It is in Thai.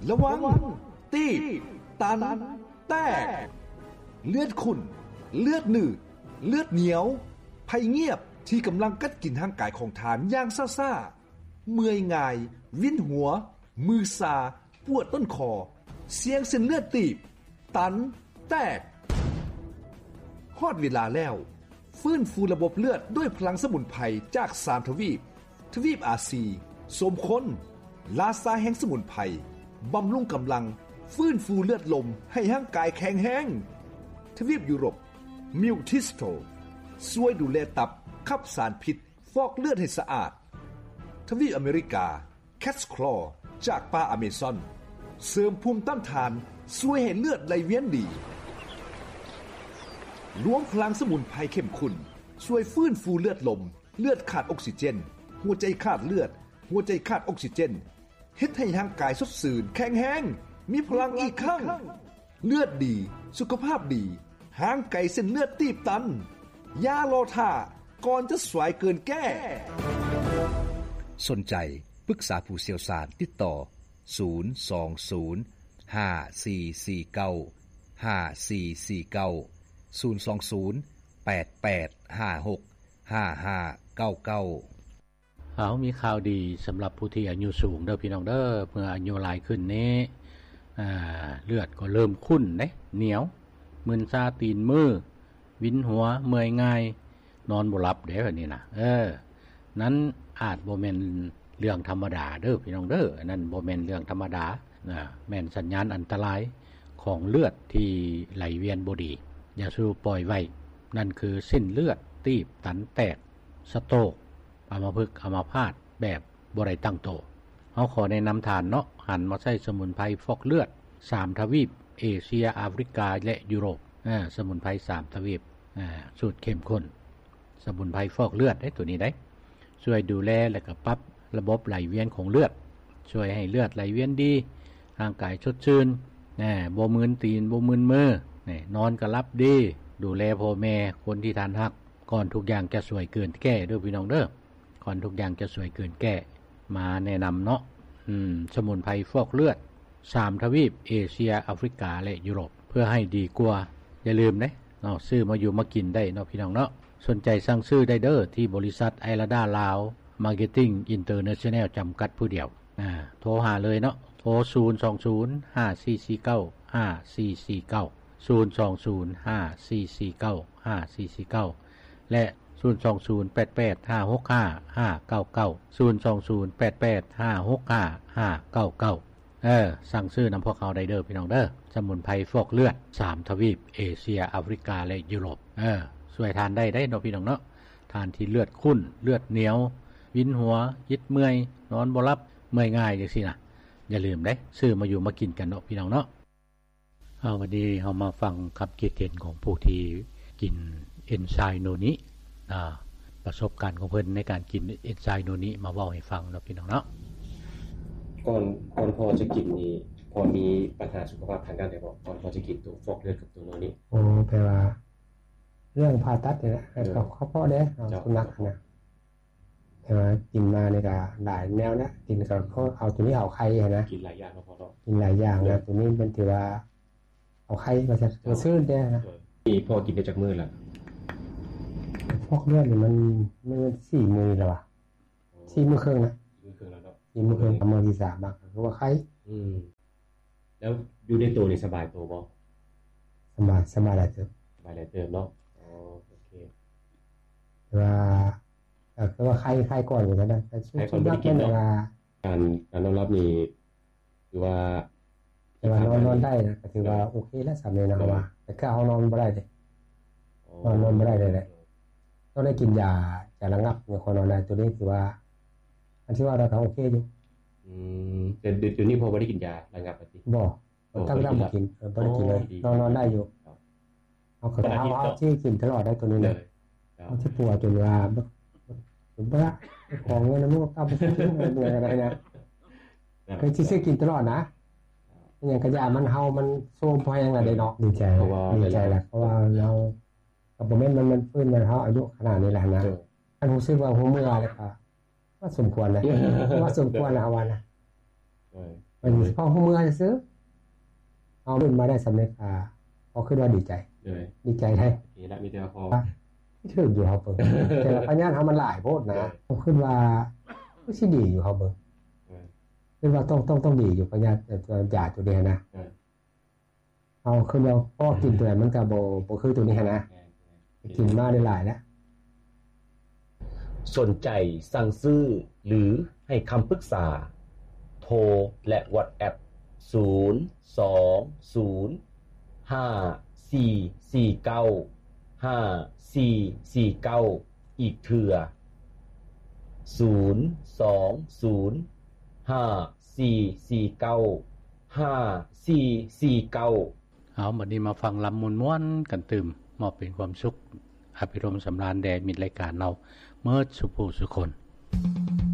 ระวังตีบตันแตกเลือดขุ่นเลือดหนืดเลือดเหนียวภัยเงียบที่กำลังกัดกินร่างกายของทานอย่างซ่าๆเมื่อยง่ายวินหัวมือซาปวดต้นคอเสียงเส้นเลือดตีบตันแตกฮอดเวลาแล้วฟื้นฟูระบบเลือดด้วยพลังสมุนไพรจาก3ทวีปอาซีสมคนลาซาแห่งสมุนไพรบำรุงกำลังฟื้นฟูเลือดลมให้ร่างกายแข็งแรงทวีปยุโรปมิวทิสโตช่วยดูแลตับขับสารพิษฟอกเลือดให้สะอาดทวีปอเมริกาแคทคลอจากป่าอเมซอนเสริมภูมิต้านทานช่วยให้เลือดไหลเวียนดีรวมพลังสมุนไพรเข้มข้นช่วยฟื้นฟูเลือดลมเลือดขาดออกซิเจนหัวใจขาดเลือดหัวใจขาดออกซิเจนเฮ็ดให้ร่างกายสดชื่นแข็งแรงมีพลังอีกครั้งเลือดดีสุขภาพดีห่างไกลเส้นเลือดตีบตันอย่ารอท่าก่อนจะสวยเกินแก้สนใจปรึกษาผู้เชี่ยวชาญติดต่อ020 5449 5449 020 8856 5599 มีข่าวดีสำหรับผู้ที่อายุสูงเด้อพี่น้องเด้อเมื่ออายุหลายขึ้นนี้เลือดก็เริ่มขุ่นเด้เหนียวมึนซาตีนมือวินหัวเมื่อยง่ายนอนบ่หลับเด้อนี่นะนั้นอาจบ่แม่นเรื่องธรรมดาเด้อพี่น้องเด้อนั่นบ่แม่นเรื่องธรรมดาแม่นสัญญาณอันตรายของเลือดที่ไหลเวียนบ่ดีอย่าสู้ปล่อยไว้นั่นคือเส้นเลือดตีบตันแตกสโตรกอัมพฤกษ์อัมพาตแบบบ่ได้ตั้งโตเฮาขอแนะนำทานเนาะหันมาใช้สมุนไพรฟอกเลือด3ทวีปเอเชียแอฟริกาและยุโรปสมุนไพร3ทวีปสูตรเข้มข้นสมุนไพรฟอกเลือดได้ตัวนี้ได้ช่วยดูแลและก็ปรับระบบไหลเวียนของเลือดช่วยให้เลือดไหลเวียนดีร่างกายสดชื่นบ่มึนตีนบ่มึนมือนอนก็หลับดีดูแลพ่อแม่คนที่ทานฮักก่อนทุกอย่างจะสวยเกินแก้เด้อพี่น้องเด้อก่อนทุกอย่างจะสวยเกินแก้มาแนะนำเนาะสมุนไพรฟอกเลือด3ทวีปเอเชียแอฟริกาและยุโรปเพื่อให้ดีกว่าอย่าลืมเนาะซื้อมาอยู่มากินได้เนาะพี่น้องเนาะสนใจสั่งซื้อได้เด้อที่บริษัทไอราดาลาวมาร์เก็ตติ้งอินเตอร์เนชั่นแนลจำกัดผู้เดียวโทรหาเลยเนาะโทร020 5449 5449 020 5449 5449และ020 88 565 599 020 88 565 599สั่งซื้อนำพวกเขาได้เด้อพี่น้องเด้อสมุนไพรฟอกเลือด3ทวีปเอเชียแอฟริกาและยุโรปช่วยทานได้เนาะพี่น้องเนาะทานที่เลือดข้นเลือดเหนียววินหัวยิดเมื่อยนอนบ่หลับเมื่อยง่ายจังซี่นะอย่าลืมซื้อมาอยู่มากินกันเนาะพี่น้องเนาะวันนี้เฮามาฟังคำคิดเห็นของผู้ที่กินเอนไซม์โนนิประสบการณ์ของเพิ่นในการกินเอนไซม์โนนิมาเว้าให้ฟังเนาะพี่น้องเนาะก่อนพอจะกินนี่พอมีปัญหาสุขภาพทางด้านใดบ่ก่อนพอจะกินตัวฟอกเลือดกับตัวโนนิแปลว่าเรื่องผ่าตัดนี่นะเขาพอเด้สุนัขนะแต่ว่ากินมานี่ก็หลายแนวนะกินก็เขาเอาตัวนี้เอาไข่นะกินหลายอย่างพอกินหลายอย่างนะตัวนี้มันถือว่าเอาไข่มาจะซื้อได้นะนี่พอกินได้จากมื้อละฟอกเลือดนี่มัน4 มื้อแล้วว่ะ4 มื้อครึ่งนะมื้อครึ่งแล้วเนาะ 4 มื้อครึ่งมื้อที่3บ้างเพราะว่าไข่แล้วอยู่ในตัวนี่สบายตัวบ่สบายหลายเติบเนาะโอเคแต่ว่าไข้ก่อนอยู่แล้วนะแต่ช่วงนี้เป็นว่าการนอนรับนี่คือว่าแต่ว่านอนได้นะก็ถือว่าโอเคแล้วสำเร็จนะว่าแต่ก็เอานอนบ่ได้เด้นอนบ่ได้เลยแหละต้องได้กินยาจะระงับเนี่ยคนนอนได้ตัวนี้ถือว่าอันที่ว่าเราก็โอเคอยู่แต่เดี๋ยวนี้พอบ่ได้กินยาระงับติบ่ตั้งแต่บ่กินบ่ได้กินเลยนอนได้อยู่เอาก็เอาที่กินตลอดได้ตัวนี้เลยเอาที่ปวดจนว่าบ่ของเงินมันก็เอาไปซื้ออะไรนะเคยซื้อกินตลอดนะอย่างกระยามันเฮามันโซมพอยังไงได้เนาะดีใจแหละเพราะว่าเรากับบ่แม่นมันฟื้นมาเฮาอายุขนาดนี้แหละนะอันรู้สึกว่าหัวเมื่อแล้วก็ว่าสมควรนะว่าสมควรแล้วว่านะเป็นพ่อฮู้เมื่อซื่อเอาขึ้นมาได้สำเร็จพอขึ้นว่าดีใจดีใจได้นี่ละมีแต่พอถึงอยู่เฮาเบิ่งแต่พญานเฮามันหลายโพดนะขึ้นว่าสิดีอยู่เฮาเบิ่งขึ้นว่าต้องดีอยู่พญานญาติตัวนี้นะเอาขึ้นว่าพอกินตัวมันก็บ่คือตัวนี้นะกินมาได้หลายแล้วสนใจสั่งซื้อหรือให้คำปรึกษาโทรและ WhatsApp 02054495449อีกเทื่อ02054495449 เอาบัดนี้มาฟังลำม่วนๆกันตื่มมอบเป็นความสุขอภิรมย์สำราญแด่มิตรรายการเราเมื่อสุผู้สุคน